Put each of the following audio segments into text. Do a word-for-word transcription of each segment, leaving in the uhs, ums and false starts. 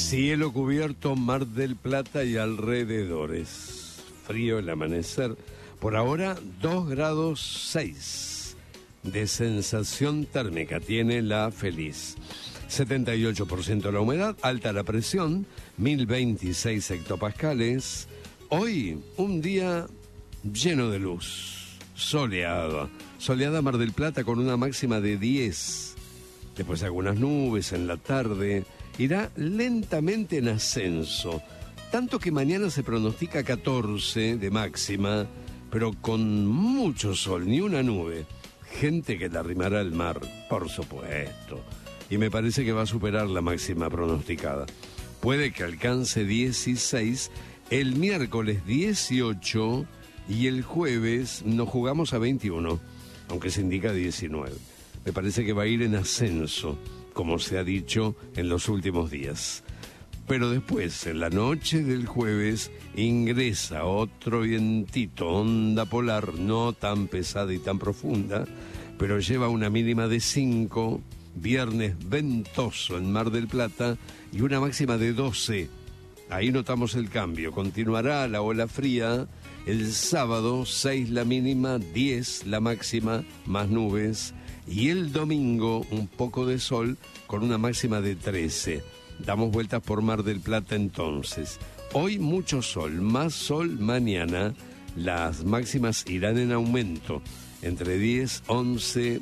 Cielo cubierto, Mar del Plata y alrededores. Frío el amanecer. Por ahora, dos grados seis de sensación térmica tiene la Feliz. setenta y ocho por ciento la humedad, alta la presión, mil veintiséis hectopascales. Hoy, un día lleno de luz, soleada. Soleada Mar del Plata con una máxima de diez. Después algunas nubes en la tarde. Irá lentamente en ascenso, tanto que mañana se pronostica catorce de máxima, pero con mucho sol, ni una nube. Gente que la arrimará al mar, por supuesto. Y me parece que va a superar la máxima pronosticada. Puede que alcance dieciséis, el miércoles dieciocho y el jueves nos jugamos a veintiuno, aunque se indica diecinueve. Me parece que va a ir en ascenso, como se ha dicho en los últimos días. Pero después, en la noche del jueves, ingresa otro vientito, onda polar, no tan pesada y tan profunda, pero lleva una mínima de cinco, viernes ventoso en Mar del Plata y una máxima de doce. Ahí notamos el cambio. Continuará la ola fría. El sábado, seis la mínima, diez la máxima, más nubes. Y el domingo, un poco de sol con una máxima de trece. Damos vueltas por Mar del Plata entonces. Hoy mucho sol, más sol mañana. Las máximas irán en aumento, entre diez, once,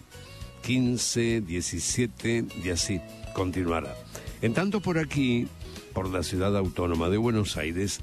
quince, diecisiete y así continuará. En tanto por aquí, por la ciudad autónoma de Buenos Aires,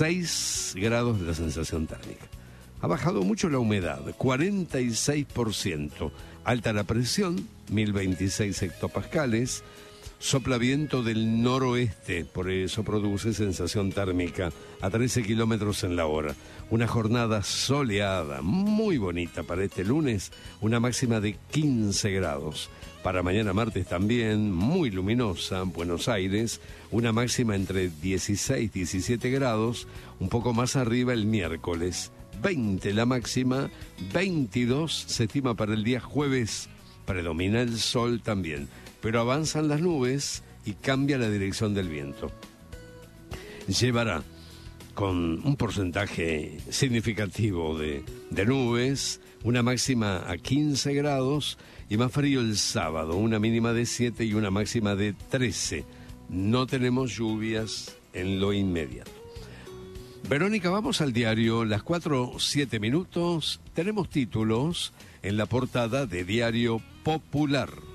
seis grados de la sensación térmica. Ha bajado mucho la humedad, cuarenta y seis por ciento. Alta la presión, mil veintiséis hectopascales. Sopla viento del noroeste, por eso produce sensación térmica a trece kilómetros en la hora. Una jornada soleada, muy bonita para este lunes, una máxima de quince grados. Para mañana martes también, muy luminosa, Buenos Aires, una máxima entre dieciséis y diecisiete grados, un poco más arriba el miércoles. veinte la máxima, veintidós se estima para el día jueves. Predomina el sol también, pero avanzan las nubes y cambia la dirección del viento. Llevará con un porcentaje significativo de, de nubes, una máxima a quince grados y más frío el sábado, una mínima de siete y una máxima de trece. No tenemos lluvias en lo inmediato. Verónica, vamos al diario, las cuatro, siete minutos. Tenemos títulos en la portada de Diario Popular.